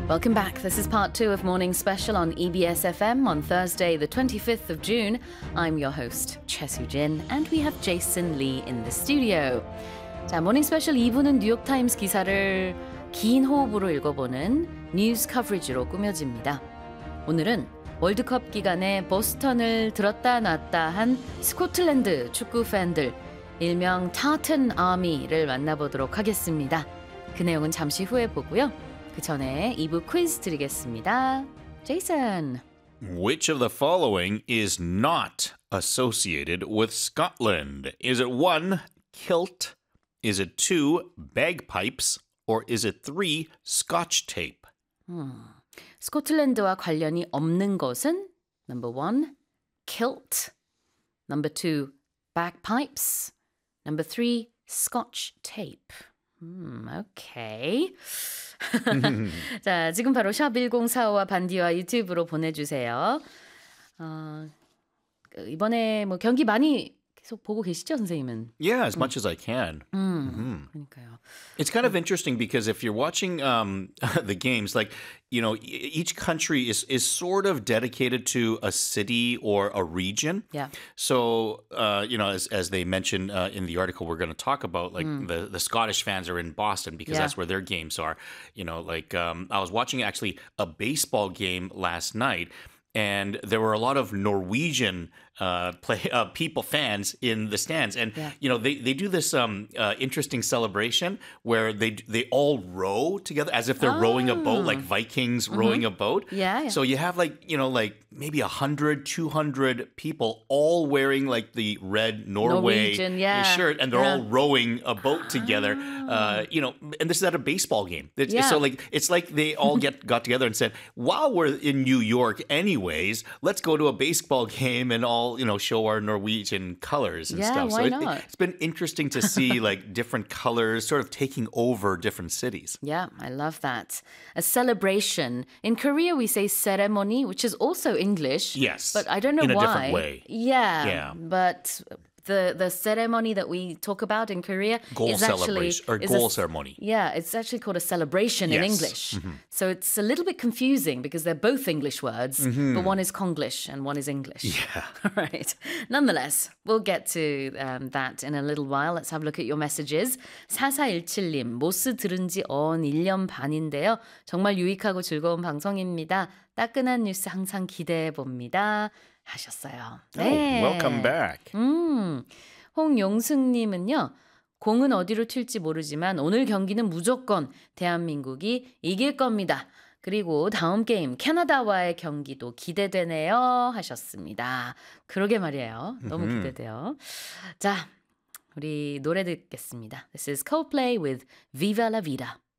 Welcome back. This is part 2 of Morning Special on EBS FM on Thursday, the 25th of June. I'm your host, Choi Soo-jin, and we have Jason Lee in the studio. 자, 모닝 스페셜 2부는 뉴욕타임스 기사를 긴 호흡으로 읽어보는 뉴스 커버리지로 꾸며집니다. 오늘은 월드컵 기간에 보스턴을 들었다 놨다 한 스코틀랜드 축구 팬들, 일명 타튼 아미를 만나보도록 하겠습니다. 그 내용은 잠시 후에 보고요. 그 전에 2부 퀴즈 드리겠습니다. Jason. Which of the following is not associated with Scotland? Is it 1, kilt? Is it 2, bagpipes? Or is it 3, scotch tape? 스코틀랜드와 관련이 없는 것은 Number 1, kilt. Number 2, bagpipes. Number 3, scotch tape. Okay. 자, 지금 바로 샵 1045와 반디와 유튜브로 보내주세요. 이번에 뭐 경기 많이 계속 보고 계시죠, 선생님은? Yeah, as much as I can. 그러니까요. It's kind of interesting because if you're watching the games, like, you know, each country is sort of dedicated to a city or a region. Yeah. So, you know, as they mentioned in the article we're going to talk about, like the Scottish fans are in Boston because that's where their games are. You know, like I was watching actually a baseball game last night, and there were a lot of Norwegian fans in the stands, and you know they do this interesting celebration where they all row together as if they're rowing a boat, like Vikings rowing a boat. Yeah. So you have like maybe 100, 200 people all wearing like the red Norway Norwegian, shirt, and they're all rowing a boat together. You know, and this is at a baseball game. So like it's like they all got together and said, while we're in New York anyways, let's go to a baseball game and all, you know, show our Norwegian colors and stuff. Why So not? it's been interesting to see like different colors sort of taking over different cities. Yeah, I love that. A celebration. In Korea, we say ceremony, which is also English. Yes, But I don't know in a why. different way. Yeah. But the ceremony that we talk about in Korea Goal is actually celebration or goal ceremony. Yeah, it's actually called a celebration in Yes. English. So it's a little bit confusing because they're both English words, but one is Konglish and one is English. Yeah. All right. Nonetheless, we'll get to that in a little while. Let's have a look at your messages. 4417님, 모스 들은 지 1년 반인데요. 정말 유익하고 즐거운 방송입니다. 따끈한 뉴스 항상 기대해 봅니다. 하셨어요. 네. Welcome back. 홍용승님은요. 공은 어디로 튈지 모르지만 오늘 경기는 무조건 대한민국이 이길 겁니다. 그리고 다음 게임 캐나다와의 경기도 기대되네요 하셨습니다. 그러게 말이에요. 너무 기대돼요. 자, 우리 노래 듣겠습니다. This is Coldplay with Viva la Vida.